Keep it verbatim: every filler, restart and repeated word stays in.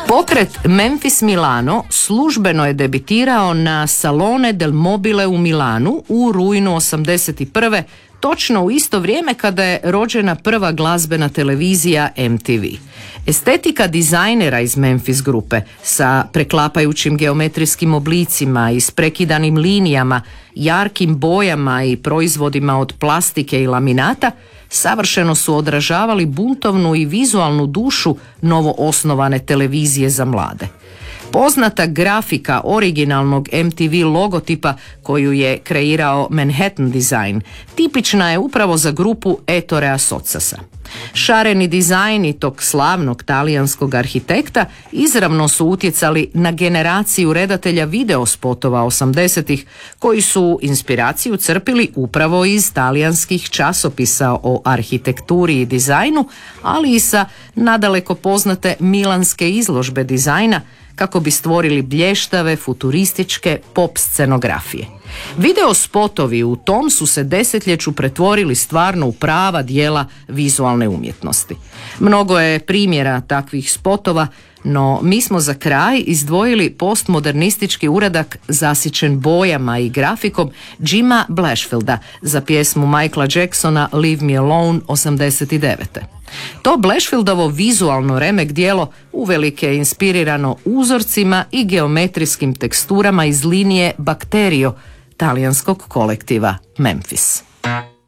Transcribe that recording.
Pokret Memphis Milano službeno je debitirao na Salone del Mobile u Milanu u rujnu osamdeset prve, točno u isto vrijeme kada je rođena prva glazbena televizija M T V. Estetika dizajnera iz Memphis grupe sa preklapajućim geometrijskim oblicima i s prekidanim linijama, jarkim bojama i proizvodima od plastike i laminata savršeno su odražavali buntovnu i vizualnu dušu novo osnovane televizije za mlade. Poznata grafika originalnog M T V logotipa koju je kreirao Manhattan Design tipična je upravo za grupu Ettore Assozasa. Šareni dizajni tog slavnog talijanskog arhitekta izravno su utjecali na generaciju redatelja videospotova osamdesetih koji su inspiraciju crpili upravo iz talijanskih časopisa o arhitekturi i dizajnu, ali i sa nadaleko poznate milanske izložbe dizajna kako bi stvorili blještave, futurističke pop scenografije. Video spotovi u tom su se desetljeću pretvorili stvarno u prava dijela vizualne umjetnosti. Mnogo je primjera takvih spotova, no mi smo za kraj izdvojili postmodernistički uradak zasićen bojama i grafikom Jima Blashfielda za pjesmu Michaela Jacksona Leave Me Alone osamdeset devete. To Blashfieldovo vizualno remek djelo uvelike je inspirirano uzorcima i geometrijskim teksturama iz linije Bacterio talijanskog kolektiva Memphis.